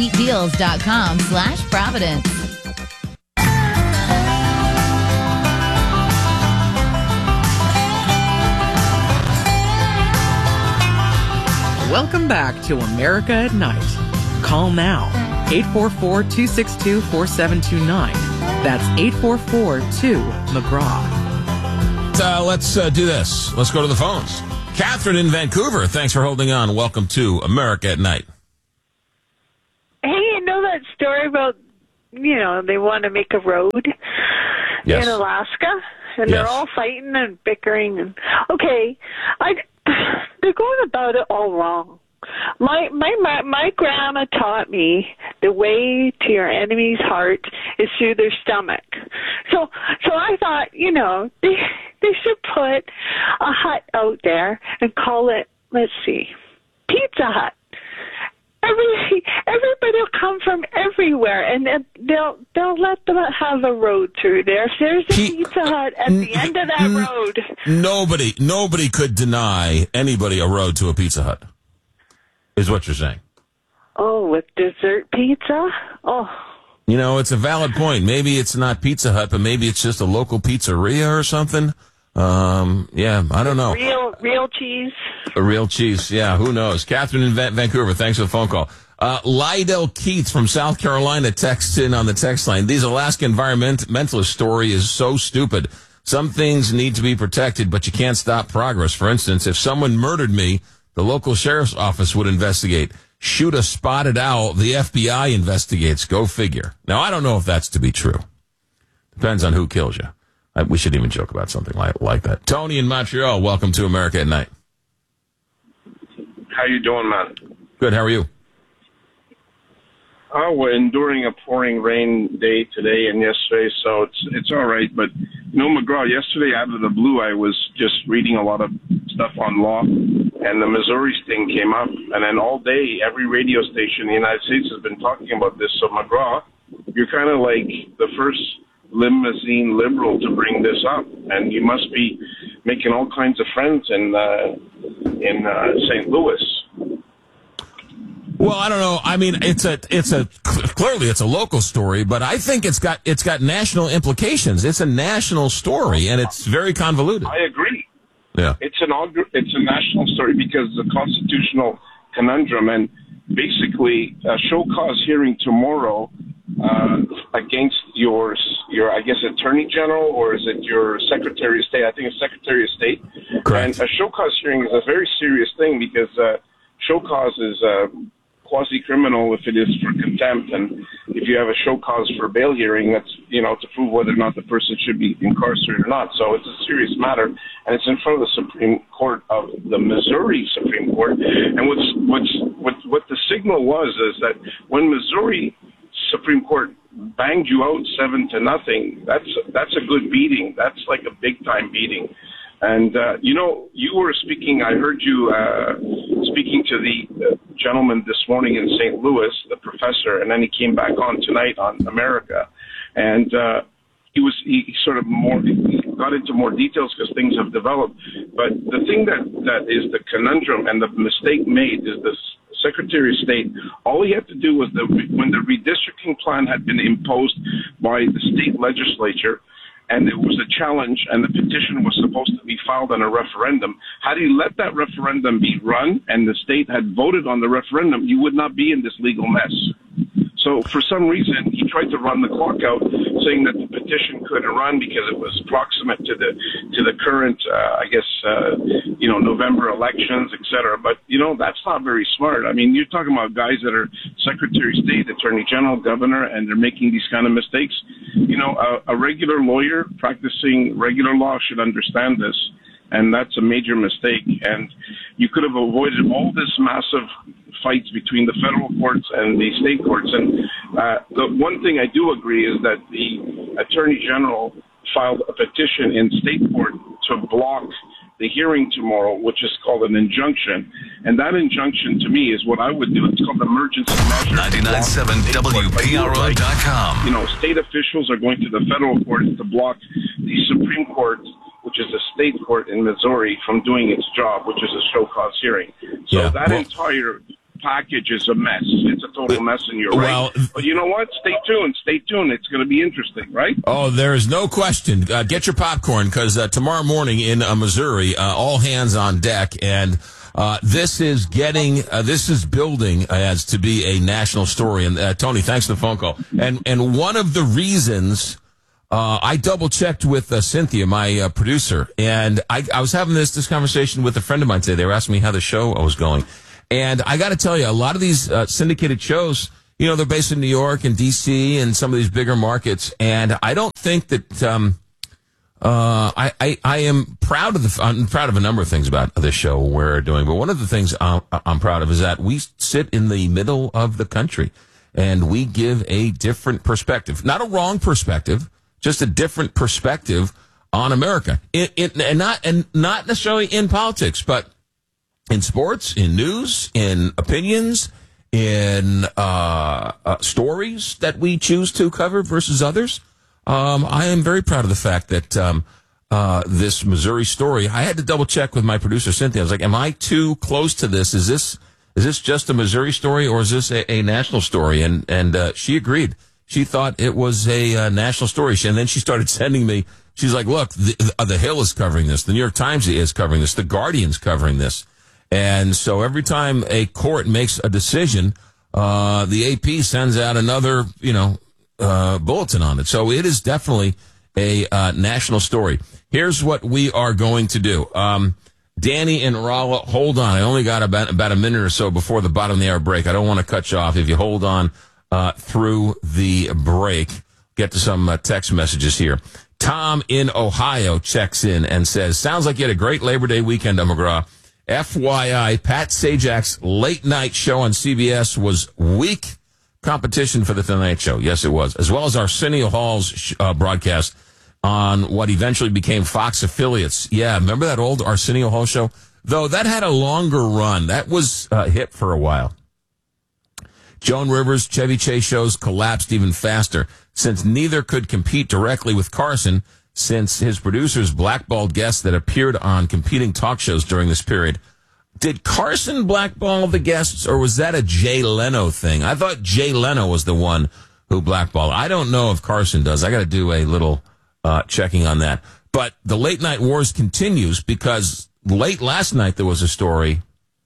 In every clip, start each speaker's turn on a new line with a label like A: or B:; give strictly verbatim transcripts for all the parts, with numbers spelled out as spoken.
A: sweetdeals.com slash Providence.
B: Welcome back to America at Night. Call now, eight four four, two six two, four seven two nine. That's eight four four two McGraw.
C: Uh, let's uh, do this. Let's go to the phones. Catherine in Vancouver, thanks for holding on. Welcome to America at Night.
D: Hey, you know that story about, you know, they want to make a road
C: Yes.
D: in Alaska? And
C: Yes.
D: they're all fighting and bickering. And okay, I, they're going about it all wrong. My, my my my grandma taught me the way to your enemy's heart is through their stomach. So so I thought, you know, they they should put a hut out there and call it, let's see, Pizza Hut. Every everybody will come from everywhere, and then they'll they'll let them have a road through there. If there's a
C: P-
D: Pizza Hut at the end of that road.
C: Nobody, nobody could deny anybody a road to a Pizza Hut, is what you're saying.
D: Oh, with dessert pizza? Oh.
C: You know, it's a valid point. Maybe it's not Pizza Hut, but maybe it's just a local pizzeria or something. Um, yeah, I don't know.
D: Real, real cheese.
C: A real cheese, yeah, who knows? Catherine in Va- Vancouver, thanks for the phone call. Uh, Lydell Keith from South Carolina texts in on the text line. These Alaska environmentalist story is so stupid. Some things need to be protected, but you can't stop progress. For instance, if someone murdered me, the local sheriff's office would investigate. Shoot a spotted owl, the F B I investigates. Go figure. Now, I don't know if that's to be true. Depends on who kills you. I, we should even joke about something like, like that. Tony in Montreal, welcome to America at Night.
E: How you doing, man?
C: Good, how are you?
E: Oh, we're enduring a pouring rain day today and yesterday, so it's it's all right. But, you know, McGraw, yesterday out of the blue, I was just reading a lot of stuff on law, and the Missouri thing came up. And then all day, every radio station in the United States has been talking about this. So, McGraw, you're kind of like the first limousine liberal to bring this up, and you must be making all kinds of friends in uh, in uh, Saint Louis.
C: Well, I don't know. I mean, it's a it's a clearly it's a local story, but I think it's got it's got national implications. It's a national story, and it's very convoluted.
E: I agree.
C: Yeah,
E: it's an it's a national story because it's a constitutional conundrum, and basically a show cause hearing tomorrow uh, against your your I guess Attorney General, or is it your Secretary of State? I think it's Secretary of State.
C: Correct.
E: And a show cause hearing is a very serious thing because uh, show cause is uh, quasi-criminal if it is for contempt, and if you have a show cause for a bail hearing, that's, you know, to prove whether or not the person should be incarcerated or not. So it's a serious matter, and it's in front of the Supreme Court of the Missouri Supreme Court. And what's what's what what the signal was is that when Missouri Supreme Court banged you out seven to nothing, that's that's a good beating. That's like a big time beating. And, uh, you know, you were speaking, I heard you uh, speaking to the uh, gentleman this morning in Saint Louis, the professor, and then he came back on tonight on America. And uh, he was he sort of more he got into more details because things have developed. But the thing that, that is the conundrum and the mistake made is this Secretary of State, all he had to do was that when the redistricting plan had been imposed by the state legislature, and it was a challenge, and the petition was supposed to be filed on a referendum, had he let that referendum be run and the state had voted on the referendum, you would not be in this legal mess. So for some reason, he tried to run the clock out, saying that the petition couldn't run because it was proximate to the to the current, uh, I guess, uh, you know, November elections, et cetera. But, you know, that's not very smart. I mean, you're talking about guys that are Secretary of State, Attorney General, Governor, and they're making these kind of mistakes. You know, a, a regular lawyer practicing regular law should understand this, and that's a major mistake. And you could have avoided all this massive fights between the federal courts and the state courts. And uh, the one thing I do agree is that the Attorney General filed a petition in state court to block the hearing tomorrow, which is called an injunction. And that injunction, to me, is what I would do. It's called emergency measure.
F: ninety-nine point seven W P R O dot com.
E: You know, state officials are going to the federal court to block the Supreme Court, which is a state court in Missouri, from doing its job, which is a show cause hearing. So
C: yeah.
E: that
C: well,
E: entire package is a mess. It's a total mess, and you're
C: well,
E: right. But you know what? Stay tuned. Stay tuned. It's going to be interesting, right?
C: Oh, there is no question. Uh, get your popcorn, because uh, tomorrow morning in uh, Missouri, uh, all hands on deck, and uh, this is getting, uh, this is building as to be a national story. And uh, Tony, thanks for the phone call. And and one of the reasons. Uh, I double checked with uh, Cynthia, my uh, producer, and I, I was having this this conversation with a friend of mine today. They were asking me how the show was going, and I got to tell you, a lot of these uh, syndicated shows, you know, they're based in New York and D C and some of these bigger markets, and I don't think that um, uh, I, I I am proud of the I'm proud of a number of things about this show we're doing, but one of the things I'm, I'm proud of is that we sit in the middle of the country, and we give a different perspective, not a wrong perspective. Just a different perspective on America, it, it, and not and not necessarily in politics, but in sports, in news, in opinions, in uh, uh, stories that we choose to cover versus others. Um, I am very proud of the fact that um, uh, this Missouri story. I had to double check with my producer Cynthia. I was like, "Am I too close to this? Is this is this just a Missouri story, or is this a, a national story?" And and uh, she agreed. She thought it was a uh, national story. And then she started sending me, she's like, look, the, the Hill is covering this. The New York Times is covering this. The Guardian's covering this. And so every time a court makes a decision, uh, the A P sends out another, you know, uh, bulletin on it. So it is definitely a uh, national story. Here's what we are going to do. Um, Danny and Rolla, hold on. I only got about, about a minute or so before the bottom of the hour break. I don't want to cut you off. If you hold on. Uh, through the break, get to some uh, text messages here. Tom in Ohio checks in and says, sounds like you had a great Labor Day weekend, McGraw. F Y I, Pat Sajak's late night show on C B S was weak competition for the Tonight Show. Yes, it was. As well as Arsenio Hall's sh- uh, broadcast on what eventually became Fox affiliates. Yeah, remember that old Arsenio Hall show? Though that had a longer run. That was uh, hit for a while. Joan Rivers' Chevy Chase shows collapsed even faster since neither could compete directly with Carson, since his producers blackballed guests that appeared on competing talk shows during this period. Did Carson blackball the guests, or was that a Jay Leno thing? I thought Jay Leno was the one who blackballed. I don't know if Carson does. I got to do a little uh, checking on that. But the late night wars continues, because late last night there was a story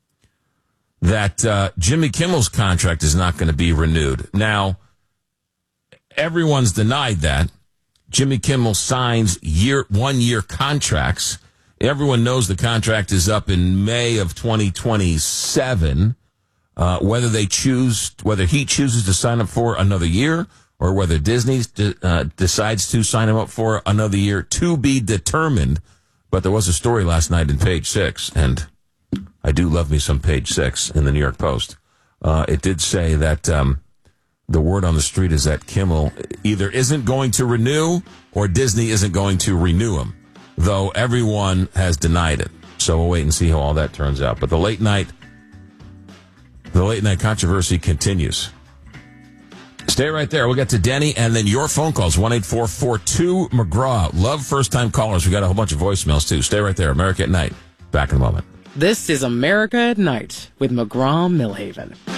C: that uh, Jimmy Kimmel's contract is not going to be renewed. Now, everyone's denied that. Jimmy Kimmel signs year one-year contracts. Everyone knows the contract is up in May of twenty twenty-seven. Uh, whether they choose, whether he chooses to sign up for another year, or whether Disney uh, decides to sign him up for another year, to be determined. But there was a story last night in Page Six, and I do love me some Page Six in the New York Post. Uh, it did say that um, the word on the street is that Kimmel either isn't going to renew, or Disney isn't going to renew him, though everyone has denied it. So we'll wait and see how all that turns out. But the late night, the late night controversy continues. Stay right there. We'll get to Denny and then your phone calls, one eight four four two McGraw. Love first-time callers. We got a whole bunch of voicemails, too. Stay right there. America at Night. Back in a moment.
B: This is America at Night with McGraw Millhaven.